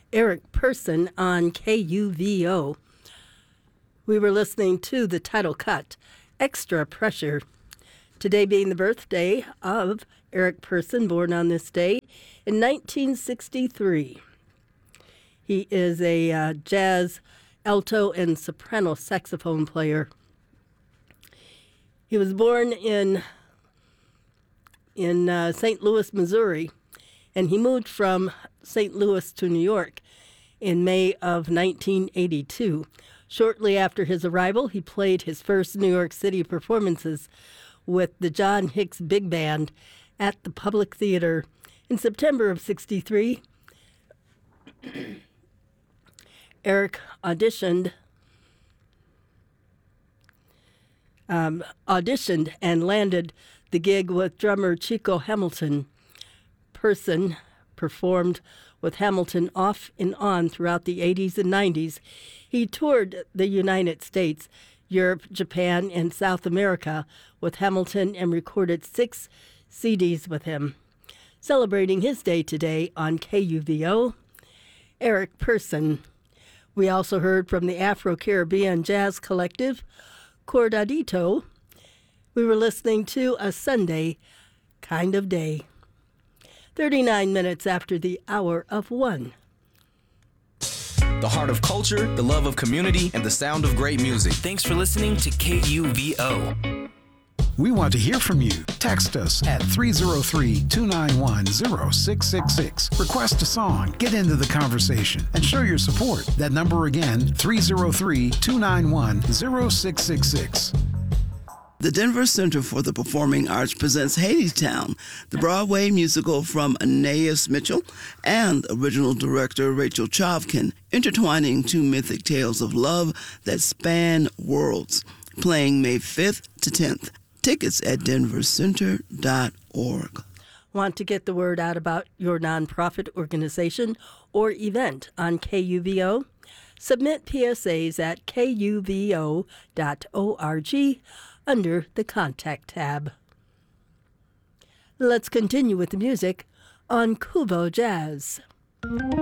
Eric Person on KUVO. We were listening to the title cut, Extra Pressure. Today being the birthday of Eric Person, born on this day in 1963. He is a jazz, alto, and soprano saxophone player. He was born in St. Louis, Missouri, and he moved from St. Louis to New York in May of 1982. Shortly after his arrival, he played his first New York City performances with the John Hicks Big Band at the Public Theater. In September of '63, Eric auditioned and landed the gig with drummer Chico Hamilton. Person performed with Hamilton off and on throughout the 80s and 90s. He toured the United States, Europe, Japan, and South America with Hamilton and recorded 6 CDs with him. Celebrating his day today on KUVO, Eric Person. We also heard from the Afro-Caribbean Jazz Collective, Cordadito. We were listening to A Sunday Kind of Day. 39 minutes after the hour of 1. The heart of culture, the love of community, and the sound of great music. Thanks for listening to KUVO. We want to hear from you. Text us at 303-291-0666. Request a song, get into the conversation, and show your support. That number again, 303-291-0666. The Denver Center for the Performing Arts presents Hadestown, the Broadway musical from Anais Mitchell and original director Rachel Chavkin, intertwining 2 mythic tales of love that span worlds. Playing May 5th to 10th. Tickets at denvercenter.org. Want to get the word out about your nonprofit organization or event on KUVO? Submit PSAs at kuvo.org under the Contact tab. Let's continue with the music on Kuvo Jazz.